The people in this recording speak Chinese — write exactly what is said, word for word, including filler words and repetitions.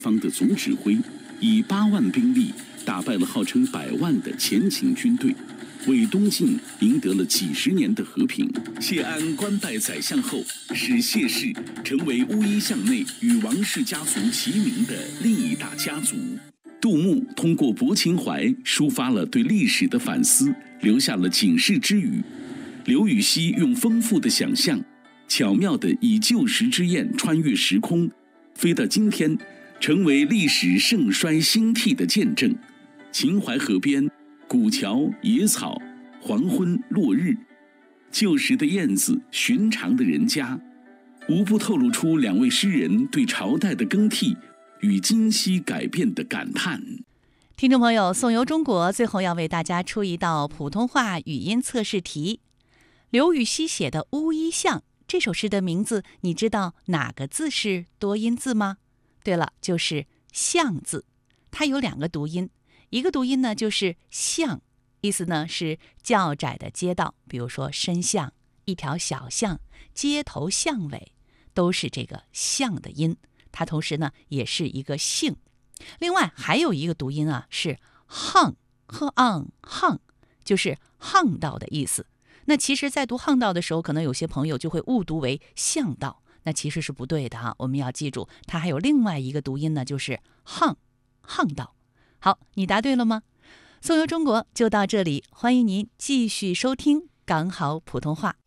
方的总指挥以八万兵力打败了号称百万的前秦军队，为东晋赢得了几十年的和平。谢安官拜宰相后，使谢氏成为乌衣巷内与王氏家族齐名的另一大家族。杜牧通过泊秦淮抒发了对历史的反思，留下了警示之语。刘禹锡用丰富的想象，巧妙地以旧时之焰穿越时空，飞到今天，成为历史盛衰兴替的见证。秦淮河边，古桥、野草、黄昏、落日，旧时的燕子，寻常的人家，无不透露出两位诗人对朝代的更替与今昔改变的感叹。 听众朋友，颂游中国最后要为大家出一道普通话语音测试题。刘禹锡写的《乌衣巷》这首诗的名字，你知道哪个字是多音字吗？对了，就是巷字。它有两个读音，一个读音呢就是巷，意思呢是较窄的街道，比如说深巷、一条小巷、街头巷尾，都是这个巷的音。它同时呢也是一个姓。另外还有一个读音啊是巷，呵昂巷，就是巷道的意思。那其实在读巷道的时候，可能有些朋友就会误读为巷道，那其实是不对的哈。我们要记住，它还有另外一个读音呢，就是巷，巷道。好，你答对了吗？颂游中国就到这里，欢迎您继续收听港好普通话。